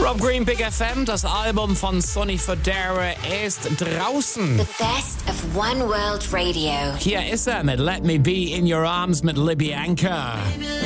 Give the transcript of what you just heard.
Rob Green, Big FM, das Album von Sonny Fodera ist draußen. The best of One World Radio. Hier ist er mit Let Me Be in Your Arms mit Libby Anchor.